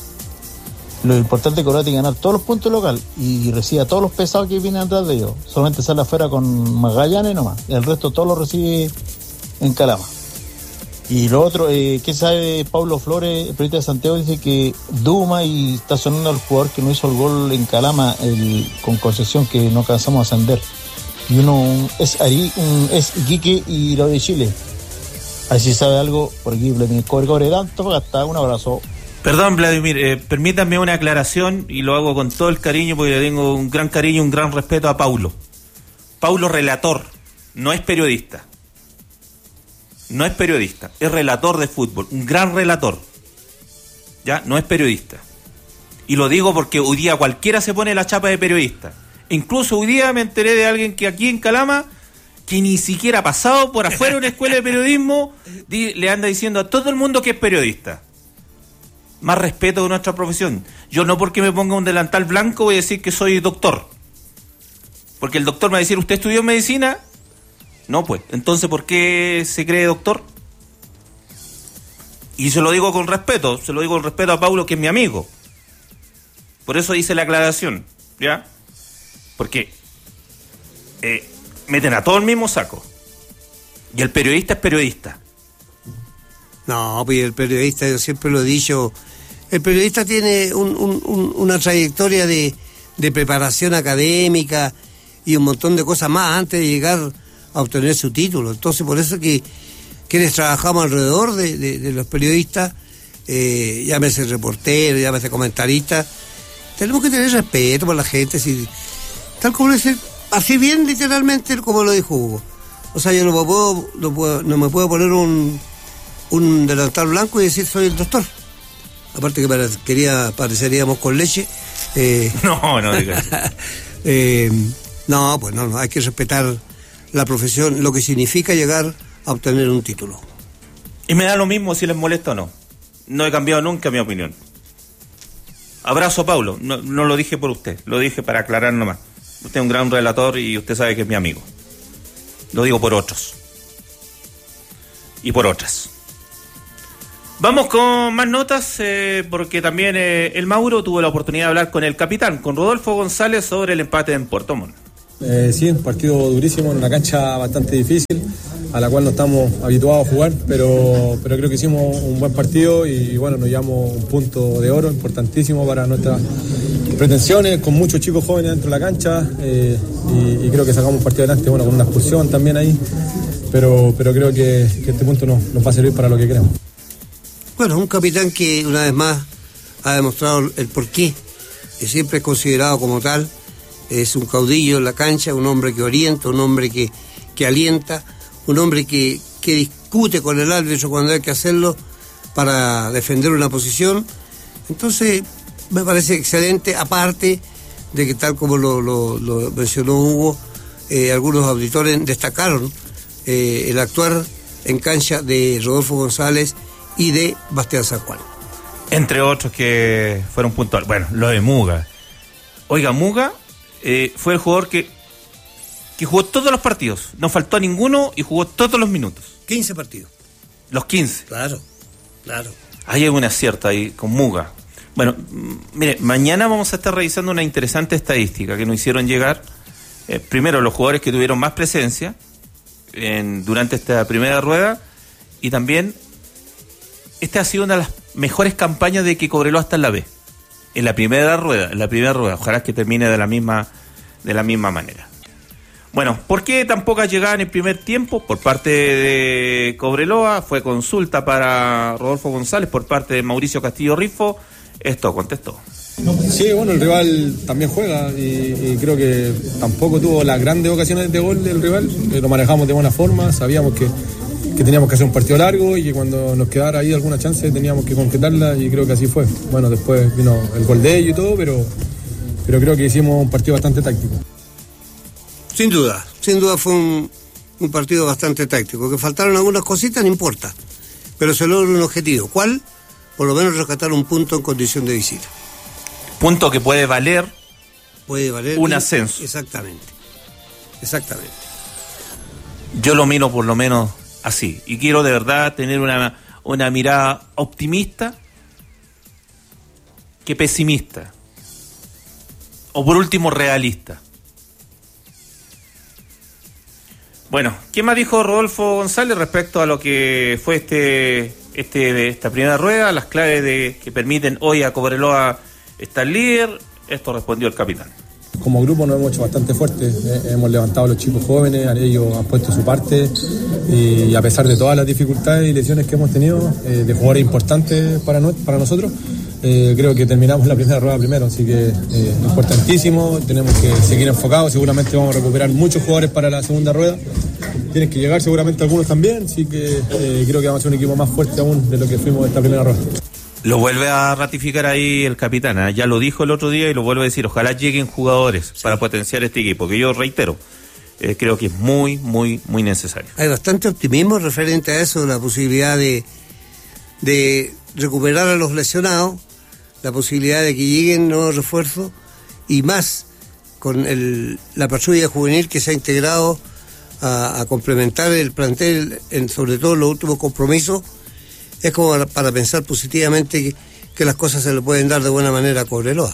Lo importante es que Cobreloa tiene que ganar todos los puntos local y recibe a todos los pesados que vienen atrás de ellos. Solamente sale afuera con Magallanes nomás, y el resto todo lo recibe en Calama. Y lo otro, eh, ¿qué sabe Pablo Flores, el periodista de Santiago? Dice que Duma y está sonando al jugador que no hizo el gol en Calama el, con Concepción, que no alcanzamos a ascender. Y uno un, es Ari, un, es Iquique y lo de Chile. Así sabe algo, por aquí Vladimir Cobre Cobre tanto, hasta un abrazo. Perdón, Vladimir, eh, permítanme una aclaración y lo hago con todo el cariño porque le tengo un gran cariño y un gran respeto a Paulo. Paulo relator, no es periodista. No es periodista, es relator de fútbol, un gran relator. Ya, no es periodista. Y lo digo porque hoy día cualquiera se pone la chapa de periodista. Incluso hoy día me enteré de alguien que aquí en Calama, que ni siquiera ha pasado por afuera de una escuela de periodismo, di, le anda diciendo a todo el mundo que es periodista. Más respeto de nuestra profesión. Yo no porque me ponga un delantal blanco voy a decir que soy doctor. Porque el doctor me va a decir, ¿usted estudió medicina? No, pues. Entonces, ¿por qué se cree doctor? Y se lo digo con respeto, se lo digo con respeto a Paulo, que es mi amigo. Por eso hice la aclaración, ¿ya? Porque eh, meten a todo el mismo saco. Y el periodista es periodista. No, pues el periodista, yo siempre lo he dicho, el periodista tiene un, un, un, una trayectoria de, de preparación académica y un montón de cosas más antes de llegar a obtener su título. Entonces, por eso que quienes trabajamos alrededor de, de, de los periodistas, eh, llámese reportero, llámese comentarista, tenemos que tener respeto por la gente, si, tal como lo dice, así bien literalmente como lo dijo Hugo. O sea, yo no me puedo, no, puedo, no me puedo poner un, un delantal blanco y decir soy el doctor. Aparte que para, quería pareceríamos con leche. Eh, no, no digas. eh, no, pues no, no, hay que respetar la profesión, lo que significa llegar a obtener un título. Y me da lo mismo si les molesta o no. No he cambiado nunca mi opinión. Abrazo a Paulo, no, no lo dije por usted, lo dije para aclarar nomás. Usted es un gran relator y usted sabe que es mi amigo. Lo digo por otros. Y por otras. Vamos con más notas, eh, porque también eh, el Mauro tuvo la oportunidad de hablar con el capitán, con Rodolfo González, sobre el empate en Puerto Montt. Eh, sí, un partido durísimo, en una cancha bastante difícil, a la cual no estamos habituados a jugar, pero, pero creo que hicimos un buen partido y bueno, nos llevamos un punto de oro importantísimo para nuestras pretensiones, con muchos chicos jóvenes dentro de la cancha, eh, y, y creo que sacamos un partido adelante, bueno, con una expulsión también ahí, pero, pero creo que, que este punto nos, nos va a servir para lo que queremos. Bueno, un capitán que una vez más ha demostrado el porqué, que siempre es considerado como tal. Es un caudillo en la cancha, un hombre que orienta, un hombre que, que alienta, un hombre que, que discute con el árbitro cuando hay que hacerlo para defender una posición. Entonces, me parece excelente, aparte de que, tal como lo, lo, lo mencionó Hugo, eh, algunos auditores destacaron eh, el actuar en cancha de Rodolfo González y de Bastián San Juan. Entre otros que fueron puntuales. Bueno, lo de Muga. Oiga, Muga eh, fue el jugador que, que jugó todos los partidos. No faltó a ninguno y jugó todos los minutos. quince partidos. Los quince. Claro, claro. Hay alguna acierta ahí con Muga. Bueno, m- mire, mañana vamos a estar revisando una interesante estadística que nos hicieron llegar. Eh, primero, los jugadores que tuvieron más presencia en, durante esta primera rueda, y también esta ha sido una de las mejores campañas de que Cobreloa hasta en la B. En la primera rueda, en la primera rueda. Ojalá que termine de la misma, de la misma manera. Bueno, ¿por qué tan pocas llegaban en el primer tiempo? Por parte de Cobreloa, fue consulta para Rodolfo González por parte de Mauricio Castillo Rifo. Esto contestó. Sí, bueno, el rival también juega y, y creo que tampoco tuvo las grandes ocasiones de gol del rival. Lo manejamos de buena forma, sabíamos que que teníamos que hacer un partido largo y que cuando nos quedara ahí alguna chance teníamos que concretarla, y creo que así fue. Bueno, después vino el gol de ellos y todo, pero, pero creo que hicimos un partido bastante táctico. Sin duda, sin duda fue un, un partido bastante táctico. Que faltaron algunas cositas, no importa, pero se logra un objetivo. ¿Cuál? Por lo menos rescatar un punto en condición de visita. Punto que puede valer, puede valer un ascenso. Exactamente, exactamente. Yo lo miro por lo menos así, y quiero de verdad tener una, una mirada optimista que pesimista, o por último realista. Bueno, ¿qué más dijo Rodolfo González respecto a lo que fue este, este esta primera rueda, las claves de, que permiten hoy a Cobreloa estar líder? Esto respondió el capitán. Como grupo nos hemos hecho bastante fuertes, eh, hemos levantado a los chicos jóvenes, ellos han puesto su parte, y a pesar de todas las dificultades y lesiones que hemos tenido, eh, de jugadores importantes para, no, para nosotros, eh, creo que terminamos la primera rueda primero, así que eh, importantísimo, tenemos que seguir enfocados, seguramente vamos a recuperar muchos jugadores para la segunda rueda, tienen que llegar seguramente algunos también, así que eh, creo que vamos a ser un equipo más fuerte aún de lo que fuimos esta primera rueda. Lo vuelve a ratificar ahí el capitán, ¿eh? Ya lo dijo el otro día y lo vuelve a decir, ojalá lleguen jugadores sí. para potenciar este equipo, que yo reitero, eh, creo que es muy, muy, muy necesario. Hay bastante optimismo referente a eso, la posibilidad de, de recuperar a los lesionados, la posibilidad de que lleguen nuevos refuerzos, y más con el, la patrulla juvenil que se ha integrado a, a complementar el plantel, en, sobre todo en los últimos compromisos. Es como para, para pensar positivamente que, que las cosas se le pueden dar de buena manera a Cobreloa.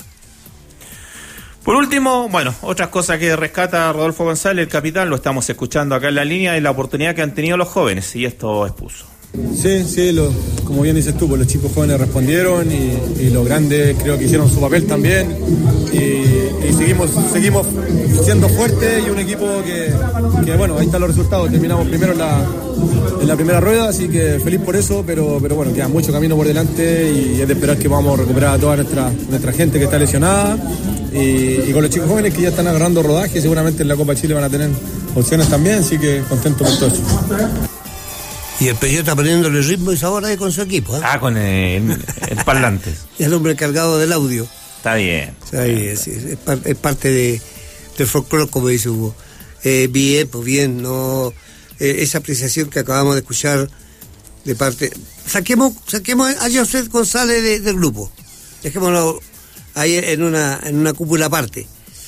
Por último, bueno, otras cosas que rescata Rodolfo González, el capitán, lo estamos escuchando acá en la línea, es la oportunidad que han tenido los jóvenes, y esto expuso. Sí, sí, lo, como bien dices tú, pues los chicos jóvenes respondieron y, y los grandes creo que hicieron su papel también, y, y seguimos seguimos siendo fuertes y un equipo que, que bueno, ahí están los resultados, terminamos primero en la, en la primera rueda, así que feliz por eso, pero, pero bueno, queda mucho camino por delante y es de esperar que vamos a recuperar a toda nuestra, nuestra gente que está lesionada, y, y con los chicos jóvenes que ya están agarrando rodaje, seguramente en la Copa Chile van a tener opciones también, así que contento por todo eso. Y el Pello está poniéndole ritmo y sabor ahí con su equipo, ¿eh? Ah, con el, el parlante. Y el hombre encargado del audio. Está bien. O sea, bien, es, es, es parte de, del folclore, como dice Hugo. Eh, bien, pues bien, no eh, esa apreciación que acabamos de escuchar de parte... Saquemos, saquemos a José González de, del grupo. Dejémoslo ahí en una, en una cúpula aparte.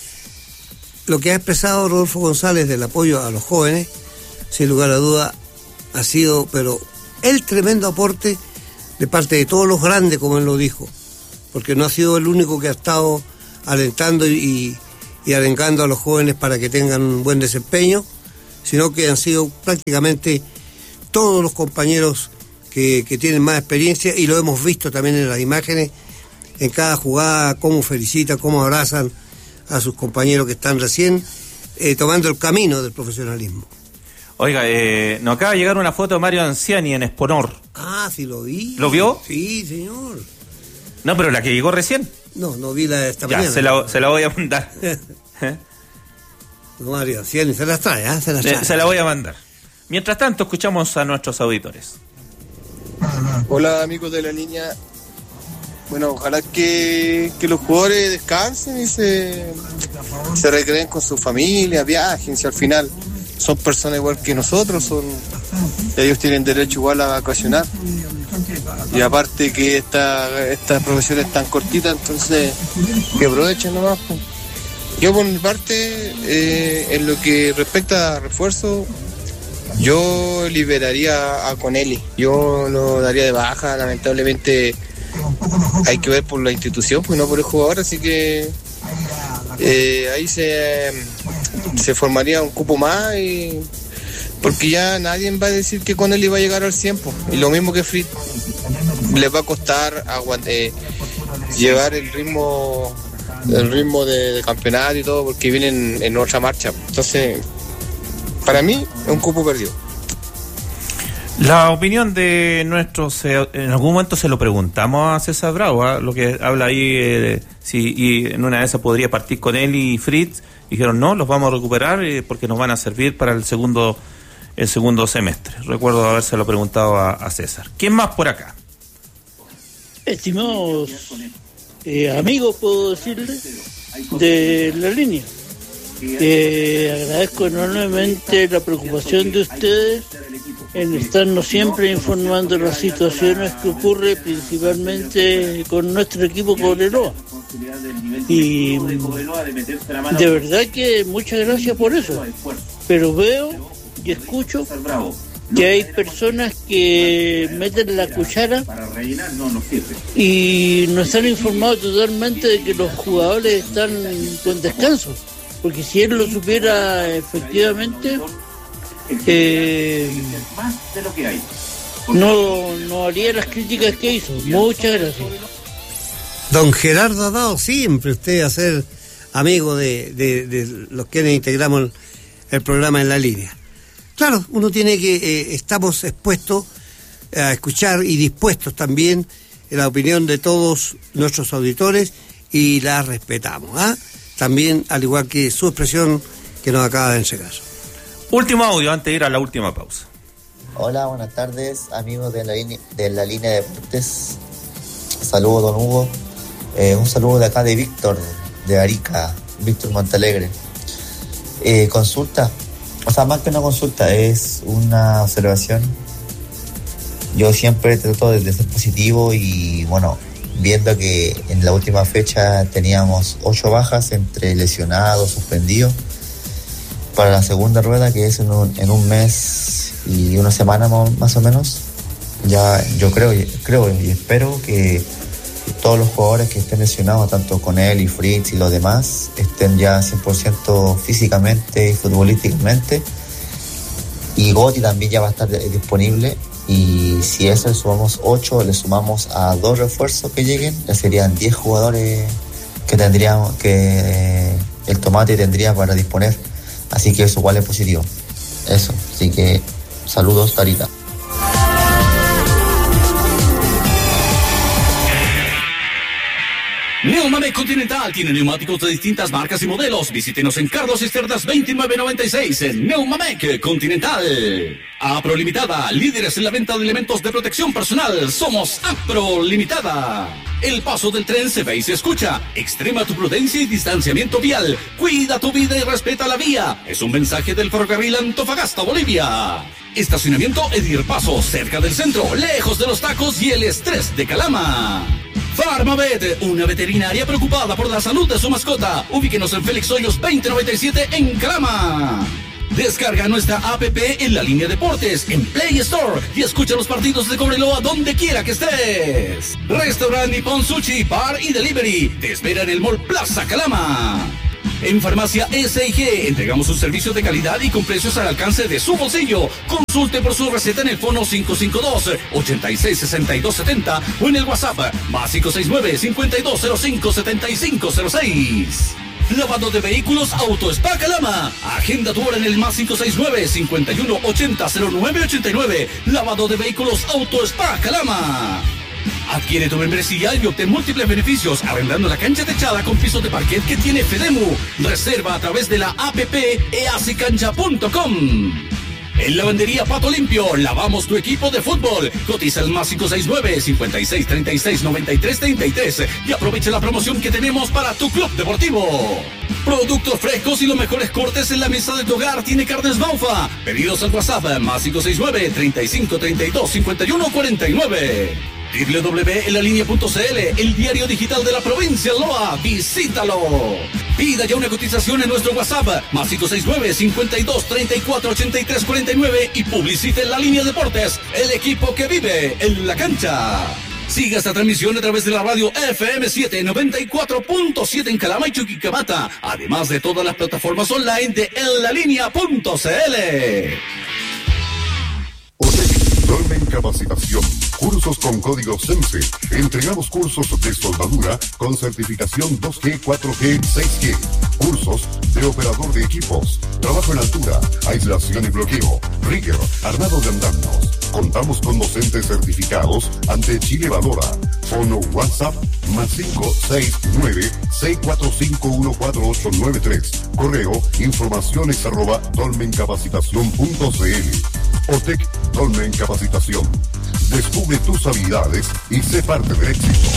Lo que ha expresado Rodolfo González del apoyo a los jóvenes, sin lugar a duda, ha sido, pero el tremendo aporte de parte de todos los grandes, como él lo dijo, porque no ha sido el único que ha estado alentando y, y arengando a los jóvenes para que tengan un buen desempeño, sino que han sido prácticamente todos los compañeros que, que tienen más experiencia, y lo hemos visto también en las imágenes, en cada jugada, cómo felicitan, cómo abrazan a sus compañeros que están recién eh, tomando el camino del profesionalismo. Oiga, eh, nos acaba de llegar una foto de Mario Anciani en Exponor. Ah, sí lo vi. ¿Lo vio? Sí, señor. No, pero la que llegó recién. No, no vi la de esta ya, mañana. Se la, se la voy a mandar. ¿Eh? Mario Anciani se las trae, ¿eh? Se las trae. Se la voy a mandar. Mientras tanto, escuchamos a nuestros auditores. Hola, amigos de la línea. Bueno, ojalá que, que los jugadores descansen y se, se recreen con su familia, viajen, si al final son personas igual que nosotros, son ellos tienen derecho igual a vacacionar. Y aparte que esta, esta profesión es tan cortita, entonces que aprovechen nomás. Pues. Yo por mi parte, eh, en lo que respecta a refuerzo, yo liberaría a Conelli, yo lo daría de baja, lamentablemente hay que ver por la institución, pues no por el jugador, así que eh, ahí se, se formaría un cupo más, y, porque ya nadie va a decir que Conelli va a llegar al cien, pues, y lo mismo que Fritz, les va a costar aguante, eh, llevar el ritmo el ritmo de, de campeonato y todo, porque vienen en otra marcha, entonces para mí es un cupo perdido. La opinión de nuestros, eh, en algún momento se lo preguntamos a César Bravo, ¿eh? Lo que habla ahí, eh, si y en una de esas podría partir con él y Fritz, dijeron no, los vamos a recuperar eh, porque nos van a servir para el segundo el segundo semestre. Recuerdo habérselo preguntado a, a César. ¿Quién más por acá? Estimados eh, amigos, puedo decirles, de la línea. Eh, agradezco enormemente la preocupación de ustedes en estarnos siempre informando de las situaciones que ocurre principalmente con nuestro equipo Cobreloa. Y de verdad que muchas gracias por eso. Pero veo y escucho que hay personas que meten la cuchara y nos han informado totalmente de que los jugadores están con descanso. Porque si él lo supiera efectivamente, eh, no, no haría las críticas que hizo. Muchas gracias. Don Gerardo ha dado siempre usted a ser amigo de, de, de los que integramos el, el programa En la Línea. Claro, uno tiene que, eh, estamos expuestos a escuchar y dispuestos también en la opinión de todos nuestros auditores y la respetamos, ¿ah? ¿eh? También, al igual que su expresión que nos acaba de enseñar. Último audio antes de ir a la última pausa. Hola, buenas tardes, amigos de la, línea, de la línea de deportes. Saludos, don Hugo. Eh, un saludo de acá de Víctor, de Arica, Víctor Montalegre. Eh, consulta, o sea, más que una consulta, es una observación. Yo siempre trato de ser positivo y, bueno, viendo que en la última fecha teníamos ocho bajas entre lesionados, suspendidos, para la segunda rueda, que es en un, en un mes y una semana más o menos, ya yo creo, creo y espero que todos los jugadores que estén lesionados, tanto con él y Fritz y los demás, estén ya cien por ciento físicamente y futbolísticamente, y Gotti también ya va a estar disponible. Y si eso le sumamos ocho, le sumamos a dos refuerzos que lleguen, ya serían diez jugadores que tendríamos, que eh, el Tomate tendría para disponer. Así que eso igual es positivo. Eso, así que saludos, Tarita. Neumamec Continental tiene neumáticos de distintas marcas y modelos. Visítenos en Carlos Cisternas veintinueve noventa y seis en Neumamec Continental. Apro Limitada, líderes en la venta de elementos de protección personal. Somos Apro Limitada. El paso del tren se ve y se escucha. Extrema tu prudencia y distanciamiento vial. Cuida tu vida y respeta la vía. Es un mensaje del ferrocarril Antofagasta, Bolivia. Estacionamiento Edir Paso, cerca del centro, lejos de los tacos y el estrés de Calama. Farmavet, una veterinaria preocupada por la salud de su mascota. Ubíquenos en Félix Hoyos veinte noventa y siete en Calama. Descarga nuestra app en La Línea Deportes, en Play Store, y escucha los partidos de Cobreloa donde quiera que estés. Restaurant Nippon Sushi, Bar y Delivery te espera en el Mall Plaza Calama. En Farmacia S I G entregamos un servicio de calidad y con precios al alcance de su bolsillo. Consulte por su receta en el fono cinco cinco dos, ocho seis, seis dos siete cero o en el WhatsApp más cinco seis nueve, cinco dos cero cinco, siete cinco cero seis. Lavado de vehículos Auto Spa Calama. Agenda tu hora en el más cinco seis nueve, cinco uno ochenta, cero nueve ochenta y nueve. Lavado de vehículos Auto Spa Calama. Adquiere tu membresía y obtén múltiples beneficios arrendando la cancha techada con pisos de parquet que tiene Fedemu. Reserva a través de la app easicancha punto com. En Lavandería Pato Limpio, lavamos tu equipo de fútbol. Cotiza el más cinco seis nueve, cinco seis, treinta y seis, noventa y tres, treinta y tres y aprovecha la promoción que tenemos para tu club deportivo. Productos frescos y los mejores cortes en la mesa de tu hogar. Tiene Carnes Baufa. Pedidos al WhatsApp más cinco seis nueve, treinta y cinco, treinta y dos, cincuenta y uno, cuarenta y nueve. doble u doble u doble u punto en la línea punto c l, el diario digital de la provincia de Loa. Visítalo. Pida ya una cotización en nuestro WhatsApp más cinco seis nueve, cincuenta y dos, treinta y cuatro, ochenta y tres, cuarenta y nueve y publicite en La Línea Deportes, el equipo que vive en la cancha. Siga esta transmisión a través de la radio F M siete noventa y cuatro punto siete en Calama y Chuquicamata, además de todas las plataformas online de en la línea punto c l. Dolmen Capacitación. Cursos con código SENSE. Entregamos cursos de soldadura con certificación dos G, cuatro G, seis G. Cursos de operador de equipos. Trabajo en altura, aislación y bloqueo. Rigger, armado de andamios. Contamos con docentes certificados ante Chile Valora. Fono WhatsApp más cinco seis nueve, seis cuatro cinco, uno cuatro ocho nueve tres. Correo informaciones arroba dolmencapacitación punto c l. OTEC Dolmen Capacitación. Descubre tus habilidades y sé parte del éxito.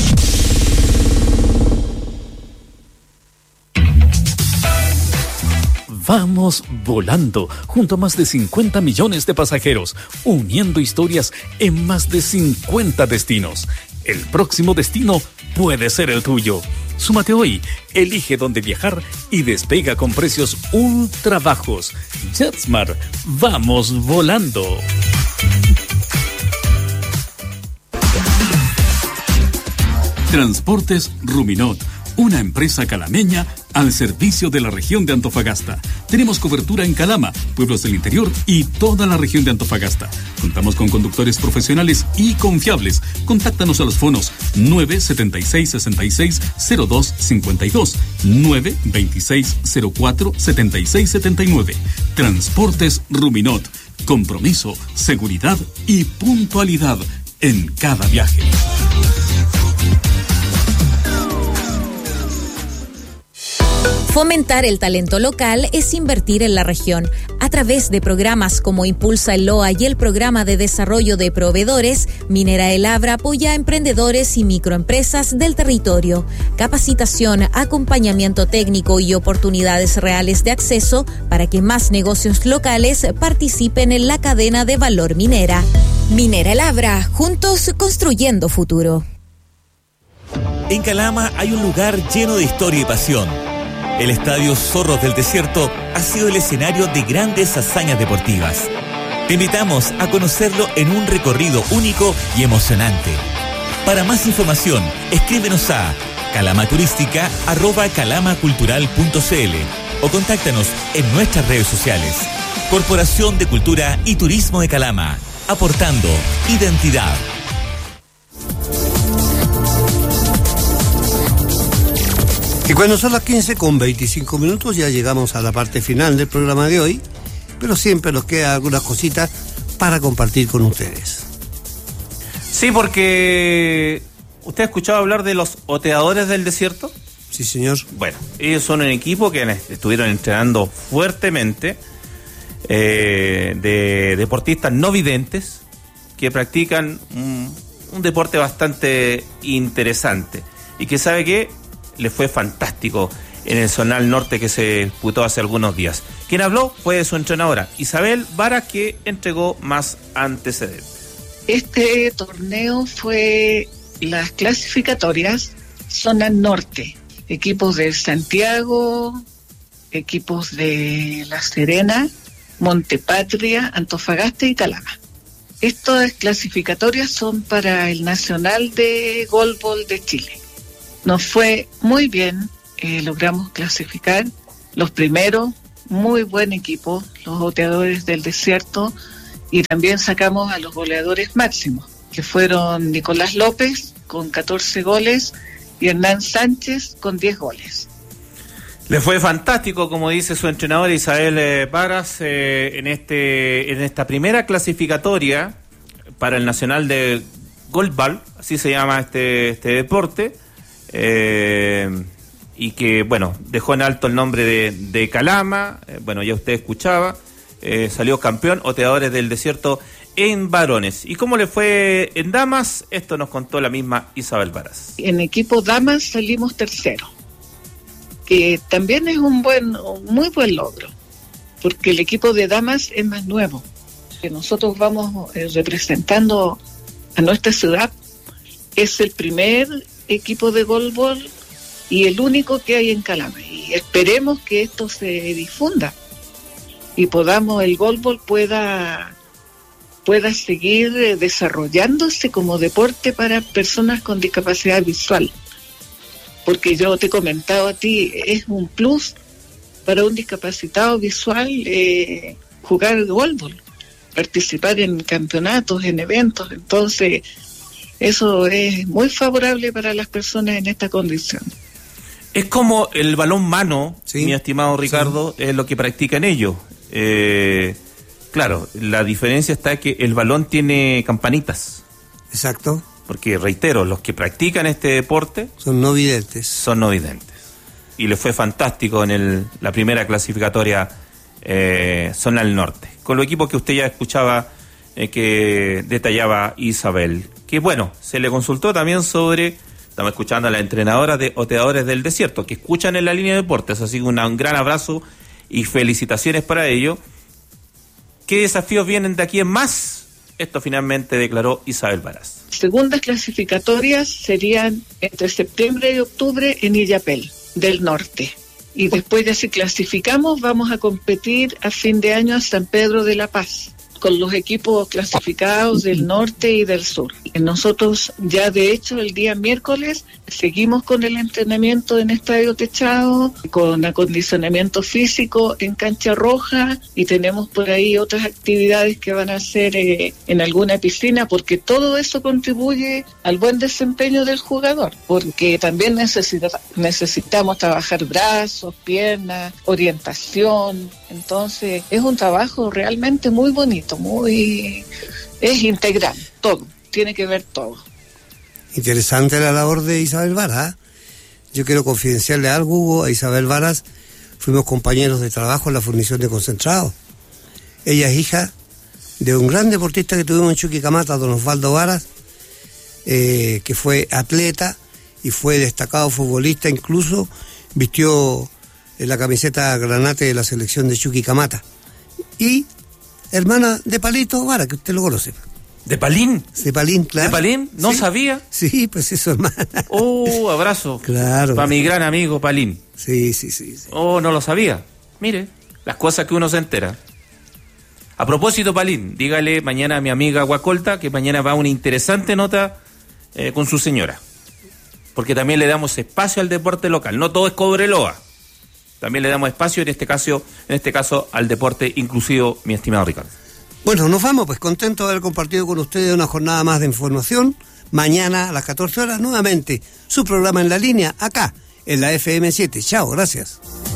Vamos volando, junto a más de cincuenta millones de pasajeros, uniendo historias en más de cincuenta destinos. El próximo destino puede ser el tuyo. Súmate hoy, elige dónde viajar y despega con precios ultra bajos. JetSmart, vamos volando. Transportes Ruminot, una empresa calameña al servicio de la región de Antofagasta. Tenemos cobertura en Calama, pueblos del interior y toda la región de Antofagasta. Contamos con conductores profesionales y confiables. Contáctanos a los fonos nueve siete seis, seis seis, cero dos cinco dos, nueve dos seis, cero cuatro, siete seis siete nueve. Transportes Ruminot. Compromiso, seguridad y puntualidad en cada viaje. Fomentar el talento local es invertir en la región. A través de programas como Impulsa el Loa y el Programa de Desarrollo de Proveedores, Minera El Abra apoya a emprendedores y microempresas del territorio. Capacitación, acompañamiento técnico y oportunidades reales de acceso para que más negocios locales participen en la cadena de valor minera. Minera El Abra, juntos construyendo futuro. En Calama hay un lugar lleno de historia y pasión. El Estadio Zorros del Desierto ha sido el escenario de grandes hazañas deportivas. Te invitamos a conocerlo en un recorrido único y emocionante. Para más información, escríbenos a calamaturística arroba calamacultural punto c l o contáctanos en nuestras redes sociales. Corporación de Cultura y Turismo de Calama, aportando identidad. Y cuando son las quince con veinticinco minutos ya llegamos a la parte final del programa de hoy, pero siempre nos queda algunas cositas para compartir con ustedes. Sí, porque ¿usted ha escuchado hablar de los oteadores del desierto? Sí, señor. Bueno, ellos son un equipo que estuvieron entrenando fuertemente eh, de deportistas no videntes que practican un, un deporte bastante interesante y que sabe que le fue fantástico en el Zonal Norte que se disputó hace algunos días. Quien habló fue su entrenadora, Isabel Vara, que entregó más antecedentes. Este torneo fue las clasificatorias Zonal Norte, equipos de Santiago, equipos de La Serena Montepatria, Antofagasta y Calama. Estas clasificatorias son para el Nacional de Golbol de Chile. Nos fue muy bien, eh, logramos clasificar los primeros, muy buen equipo, los Oteadores del Desierto, y también sacamos a los goleadores máximos, que fueron Nicolás López con catorce goles y Hernán Sánchez con diez goles. Le fue fantástico, como dice su entrenador Isabel eh, Varas, eh, en este en esta primera clasificatoria para el Nacional de Golbol, así se llama este este deporte, eh, y que, bueno, dejó en alto el nombre de, de Calama, eh, bueno, ya usted escuchaba, eh, salió campeón, Oteadores del Desierto en varones. ¿Y cómo le fue en damas? Esto nos contó la misma Isabel Varas. En equipo damas salimos tercero, que también es un buen, un muy buen logro, porque el equipo de damas es más nuevo. Que nosotros vamos eh, representando a nuestra ciudad, es el primer equipo de golbol y el único que hay en Calama, y esperemos que esto se difunda y podamos, el golbol pueda pueda seguir eh, desarrollándose como deporte para personas con discapacidad visual, porque yo te he comentado a ti, es un plus para un discapacitado visual eh, jugar golbol, participar en campeonatos, en eventos. Entonces eso es muy favorable para las personas en esta condición. Es como el balón mano, sí, mi estimado Ricardo, sí, es lo que practican ellos. Eh, claro, la diferencia está que el balón tiene campanitas. Exacto. Porque, reitero, los que practican este deporte son no videntes. Son no videntes. Y le fue fantástico en el, la primera clasificatoria eh, Zona del Norte, con los equipos que usted ya escuchaba, eh, que detallaba Isabel. Que, bueno, se le consultó también sobre... Estamos escuchando a la entrenadora de Oteadores del Desierto, que escuchan en la línea de deportes, así que una, un gran abrazo y felicitaciones para ello. ¿Qué desafíos vienen de aquí en más? Esto finalmente declaró Isabel Varas. Segundas clasificatorias serían entre septiembre y octubre en Illapel, del norte. Y después de si clasificamos, vamos a competir a fin de año a San Pedro de la Paz, con los equipos clasificados del norte y del sur. Nosotros ya de hecho el día miércoles seguimos con el entrenamiento en estadio techado, con acondicionamiento físico en cancha roja, y tenemos por ahí otras actividades que van a hacer eh, en alguna piscina, porque todo eso contribuye al buen desempeño del jugador, porque también necesita, necesitamos trabajar brazos, piernas, orientación. Entonces es un trabajo realmente muy bonito, muy es integral, todo, tiene que ver todo. Interesante la labor de Isabel Varas. Yo quiero confidenciarle algo, Hugo, a Isabel Varas. Fuimos compañeros de trabajo en la fundición de concentrados. Ella es hija de un gran deportista que tuvimos en Chuquicamata, don Osvaldo Varas, eh, que fue atleta y fue destacado futbolista, incluso vistió en la camiseta granate de la selección de Chuquicamata. Y hermana de Palito Vara, que usted lo conoce. ¿De Palín? De Palín, claro. ¿De Palín? ¿No sí, sabía? Sí, pues es su hermana. Oh, abrazo. Claro. Para mi gran amigo Palín. Sí, sí, sí, sí. Oh, no lo sabía. Mire, las cosas que uno se entera. A propósito, Palín, dígale mañana a mi amiga Guacolta que mañana va una interesante nota eh, con su señora. Porque también le damos espacio al deporte local. No todo es Cobreloa. También le damos espacio, en este caso, en este caso, al deporte inclusivo, mi estimado Ricardo. Bueno, nos vamos, pues contentos de haber compartido con ustedes una jornada más de información. Mañana a las catorce horas, nuevamente, su programa En la Línea, acá, en la F M siete. Chao, gracias.